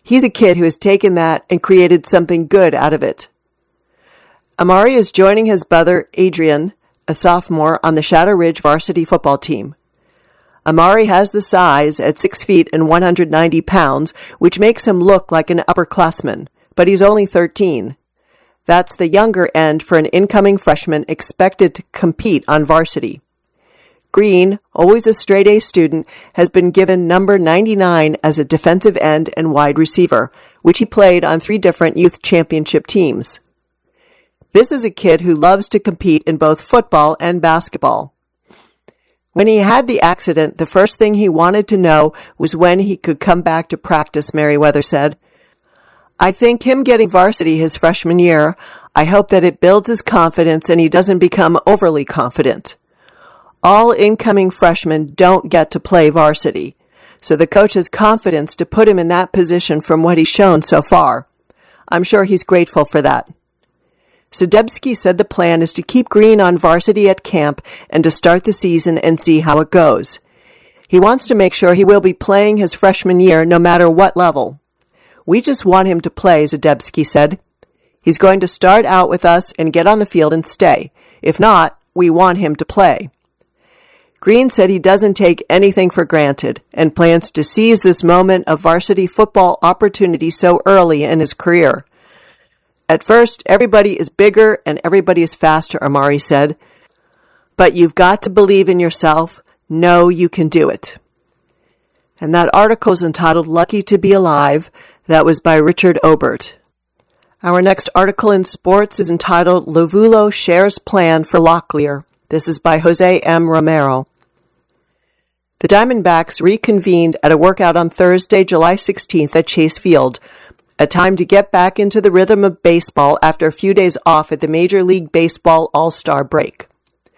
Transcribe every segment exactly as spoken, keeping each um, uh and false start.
He's a kid who has taken that and created something good out of it. Amari is joining his brother, Adrian, a sophomore, on the Shadow Ridge varsity football team. Amari has the size at six feet and one hundred ninety pounds, which makes him look like an upperclassman, but he's only thirteen. That's the younger end for an incoming freshman expected to compete on varsity. Green, always a straight-A student, has been given number ninety-nine as a defensive end and wide receiver, which he played on three different youth championship teams. This is a kid who loves to compete in both football and basketball. When he had the accident, the first thing he wanted to know was when he could come back to practice, Merriweather said. I think him getting varsity his freshman year, I hope that it builds his confidence and he doesn't become overly confident. All incoming freshmen don't get to play varsity, so the coach has confidence to put him in that position from what he's shown so far. I'm sure he's grateful for that. Sadebski said the plan is to keep Green on varsity at camp and to start the season and see how it goes. He wants to make sure he will be playing his freshman year no matter what level. We just want him to play, Zadebski said. He's going to start out with us and get on the field and stay. If not, we want him to play. Green said he doesn't take anything for granted and plans to seize this moment of varsity football opportunity so early in his career. At first, everybody is bigger and everybody is faster, Amari said. But you've got to believe in yourself. Know you can do it. And that article is entitled Lucky to Be Alive. That was by Richard Obert. Our next article in sports is entitled Lovulo Shares Plan for Locklear. This is by Jose M. Romero. The Diamondbacks reconvened at a workout on Thursday, July sixteenth at Chase Field, a time to get back into the rhythm of baseball after a few days off at the Major League Baseball All-Star break.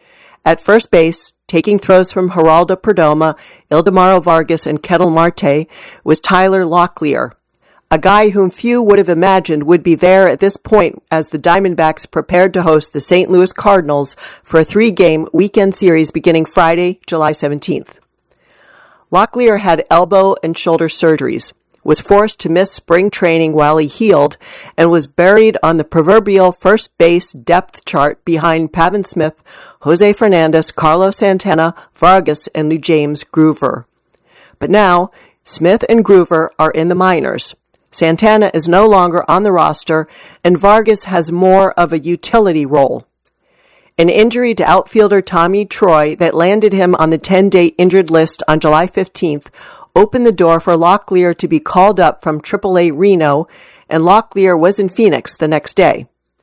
At first base, taking throws from Geraldo Perdomo, Ildemaro Vargas, and Ketel Marte, was Tyler Locklear, a guy whom few would have imagined would be there at this point as the Diamondbacks prepared to host the Saint Louis Cardinals for a three-game weekend series beginning Friday, July seventeenth. Locklear had elbow and shoulder surgeries, was forced to miss spring training while he healed, and was buried on the proverbial first base depth chart behind Pavin Smith, Jose Fernandez, Carlos Santana, Vargas, and James Groover. But now, Smith and Groover are in the minors. Santana is no longer on the roster, and Vargas has more of a utility role. An injury to outfielder Tommy Troy that landed him on the ten-day injured list on July fifteenth opened the door for Locklear to be called up from triple A Reno, and Locklear was in Phoenix the next day.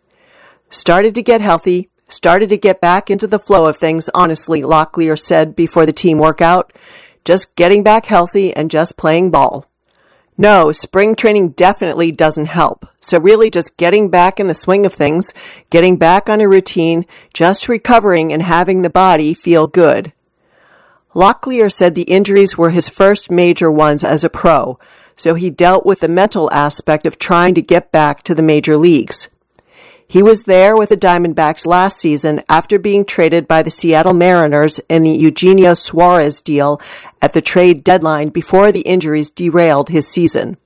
Started to get healthy, started to get back into the flow of things, honestly, Locklear said before the team workout. Just getting back healthy and just playing ball. No, spring training definitely doesn't help. So really just getting back in the swing of things, getting back on a routine, just recovering and having the body feel good. Locklear said the injuries were his first major ones as a pro, so he dealt with the mental aspect of trying to get back to the major leagues. He was there with the Diamondbacks last season after being traded by the Seattle Mariners in the Eugenio Suarez deal at the trade deadline before the injuries derailed his season.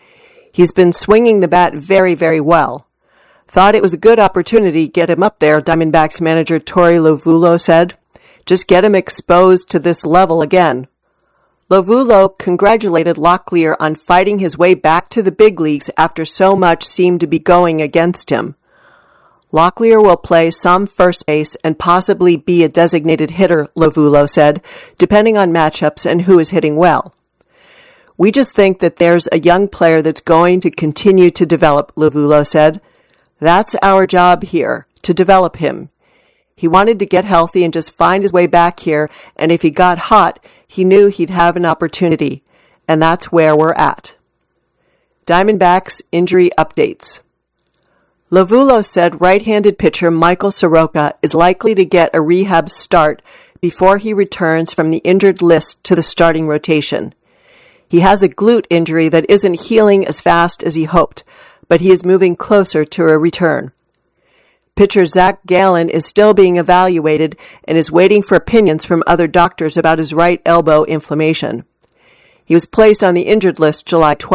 He's been swinging the bat very, very well. Thought it was a good opportunity to get him up there, Diamondbacks manager Torey Lovulo said. Just get him exposed to this level again. Lovulo congratulated Locklear on fighting his way back to the big leagues after so much seemed to be going against him. Locklear will play some first base and possibly be a designated hitter, Lovulo said, depending on matchups and who is hitting well. We just think that there's a young player that's going to continue to develop, Lovulo said. That's our job here, to develop him. He wanted to get healthy and just find his way back here, and if he got hot, he knew he'd have an opportunity, and that's where we're at. Diamondbacks injury updates. Lovulo said right-handed pitcher Michael Soroka is likely to get a rehab start before he returns from the injured list to the starting rotation. He has a glute injury that isn't healing as fast as he hoped, but he is moving closer to a return. Pitcher Zach Gallen is still being evaluated and is waiting for opinions from other doctors about his right elbow inflammation. He was placed on the injured list July twelfth.